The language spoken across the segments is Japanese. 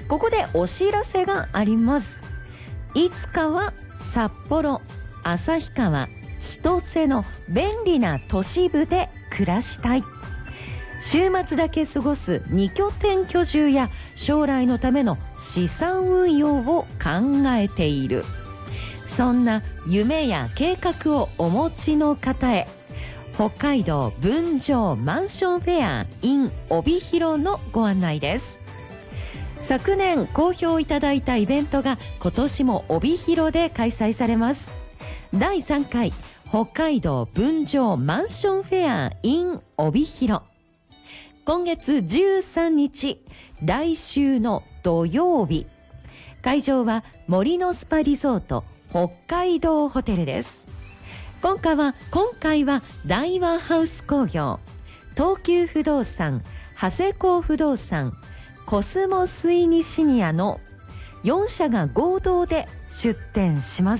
ここでお知らせがあります。いつかは札幌、旭川、千歳の便利な都市部で暮らしたい。週末だけ過ごす2拠点居住や将来のための資産運用を考えている。そんな夢や計画をお持ちの方へ、北海道分譲マンションフェア in 帯広のご案内です。昨年好評いただいたイベントが今年も帯広で開催されます。第3回北海道分譲マンションフェア in 帯広、今月13日、来週の土曜日、会場は森のスパリゾート北海道ホテルです。今回は大和ハウス工業、東急不動産、長谷工不動産、コスモスイニシニアの4社が合同で出店します。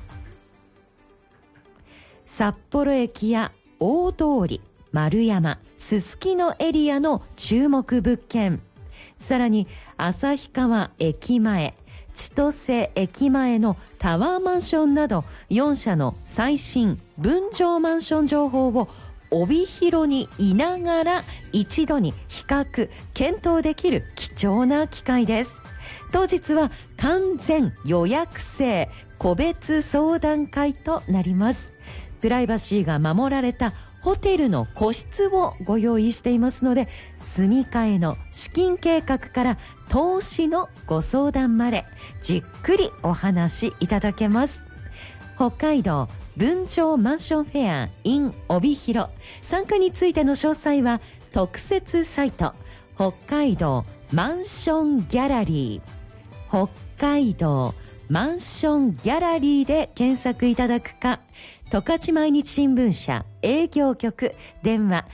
札幌駅や大通り、丸山、すすきのエリアの注目物件、さらに旭川駅前、千歳駅前のタワーマンションなど4社の最新分譲マンション情報を帯広にいながら一度に比較検討できる貴重な機会です。当日は完全予約制個別相談会となります。プライバシーが守られたホテルの個室をご用意していますので、住み替えの資金計画から投資のご相談までじっくりお話しいただけます。北海道分譲マンションフェア in 帯広、参加についての詳細は特設サイト北海道マンションギャラリー、北海道マンションギャラリーで検索いただくか、十勝毎日新聞社営業局電話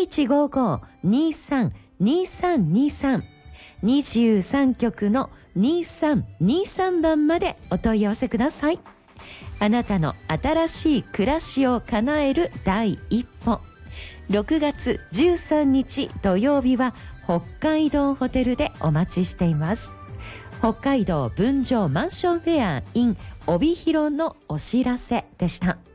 0155-23-2323 23局の2323番までお問い合わせください。あなたの新しい暮らしを叶える第一歩。6月13日土曜日は北海道ホテルでお待ちしています。北海道分譲マンションフェア in 帯広のお知らせでした。